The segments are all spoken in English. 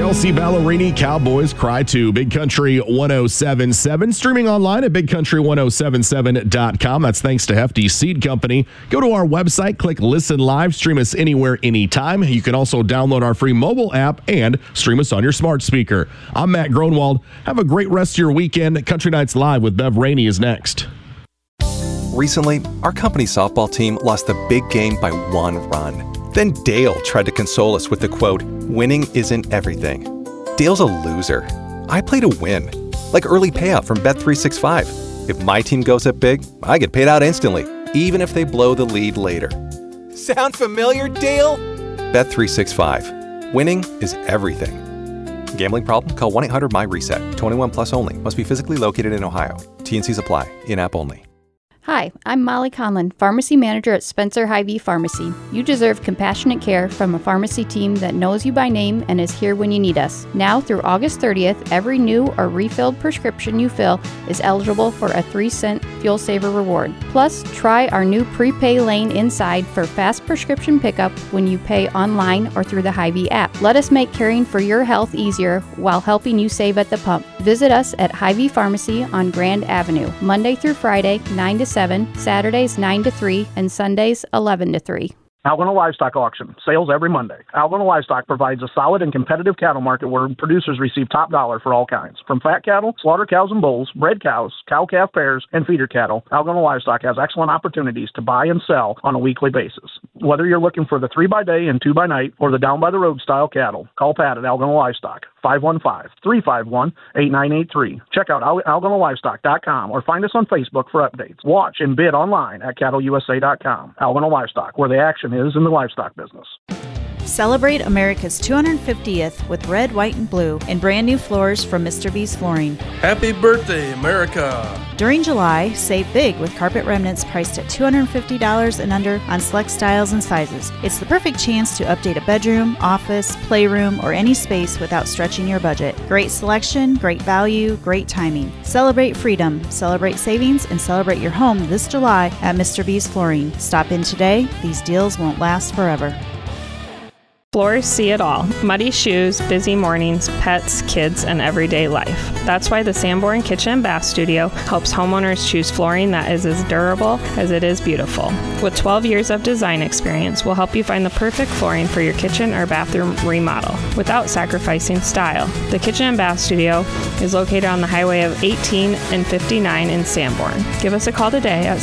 Kelsea Ballerini, Cowboys Cry 2, Big Country 107.7, streaming online at bigcountry1077.com. That's thanks to Hefty Seed Company. Go to our website, click Listen Live, stream us anywhere, anytime. You can also download our free mobile app and stream us on your smart speaker. I'm Matt Gronwald. Have a great rest of your weekend. Country Nights Live with Bev Rainey is next. Recently, our company softball team lost the big game by 1 run. Then Dale tried to console us with the quote, "Winning isn't everything." Dale's a loser. I play to win, like early payout from Bet365. If my team goes up big, I get paid out instantly, even if they blow the lead later. Sound familiar, Dale? Bet365. Winning is everything. Gambling problem? Call 1-800-MY-RESET. 21 plus only. Must be physically located in Ohio. T&Cs apply. In-app only. Hi, I'm Molly Conlon, Pharmacy Manager at Spencer Hy-Vee Pharmacy. You deserve compassionate care from a pharmacy team that knows you by name and is here when you need us. Now through August 30th, every new or refilled prescription you fill is eligible for a 3-cent Fuel Saver reward. Plus, try our new prepay lane inside for fast prescription pickup when you pay online or through the Hy-Vee app. Let us make caring for your health easier while helping you save at the pump. Visit us at Hy-Vee Pharmacy on Grand Avenue, Monday through Friday, 9 to 7, Saturdays 9 to 3, and Sundays 11 to 3. Algona Livestock Auction, sales every Monday. Algona Livestock provides a solid and competitive cattle market where producers receive top dollar for all kinds. From fat cattle, slaughter cows and bulls, bred cows, cow-calf pairs, and feeder cattle, Algona Livestock has excellent opportunities to buy and sell on a weekly basis. Whether you're looking for the 3-by-day and 2-by-night or the down-by-the-road style cattle, call Pat at Algona Livestock, 515-351-8983. Check out algonalivestock.com or find us on Facebook for updates. Watch and bid online at cattleusa.com. Algona Livestock, where the action is in the livestock business. Celebrate America's 250th with red, white, and blue in brand new floors from Mr. B's Flooring. Happy birthday, America! During July, save big with carpet remnants priced at $250 and under on select styles and sizes. It's the perfect chance to update a bedroom, office, playroom, or any space without stretching your budget. Great selection, great value, great timing. Celebrate freedom, celebrate savings, and celebrate your home this July at Mr. B's Flooring. Stop in today. These deals won't last forever. Floors see it all. Muddy shoes, busy mornings, pets, kids, and everyday life. That's why the Sanborn Kitchen and Bath Studio helps homeowners choose flooring that is as durable as it is beautiful. With 12 years of design experience, we'll help you find the perfect flooring for your kitchen or bathroom remodel without sacrificing style. The Kitchen and Bath Studio is located on the highway of 18 and 59 in Sanborn. Give us a call today at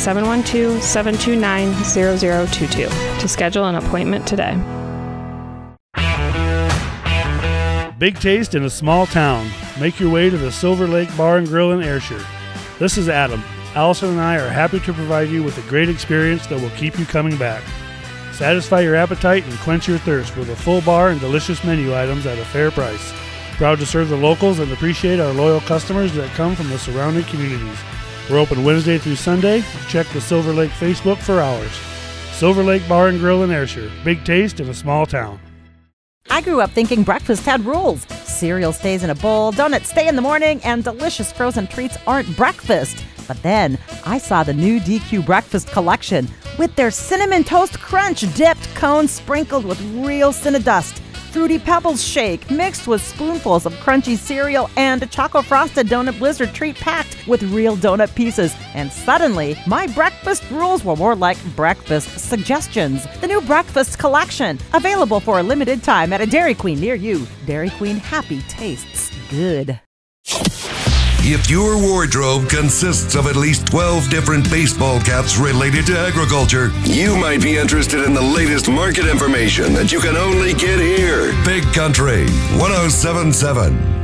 712-729-0022 to schedule an appointment today. Big taste in a small town. Make your way to the Silver Lake Bar and Grill in Ayrshire. This is Adam. Allison and I are happy to provide you with a great experience that will keep you coming back. Satisfy your appetite and quench your thirst with a full bar and delicious menu items at a fair price. Proud to serve the locals and appreciate our loyal customers that come from the surrounding communities. We're open Wednesday through Sunday. Check the Silver Lake Facebook for hours. Silver Lake Bar and Grill in Ayrshire. Big taste in a small town. I grew up thinking breakfast had rules. Cereal stays in a bowl, donuts stay in the morning, and delicious frozen treats aren't breakfast. But then I saw the new DQ Breakfast Collection with their Cinnamon Toast Crunch dipped cones sprinkled with real Cinnadust, Fruity Pebbles shake mixed with spoonfuls of crunchy cereal, and a Choco Frosted Donut Blizzard treat packed with real donut pieces. And suddenly, my breakfast rules were more like breakfast suggestions. The new Breakfast Collection, available for a limited time at a Dairy Queen near you. Dairy Queen happy tastes good. If your wardrobe consists of at least 12 different baseball caps related to agriculture, you might be interested in the latest market information that you can only get here. Big Country 107.7.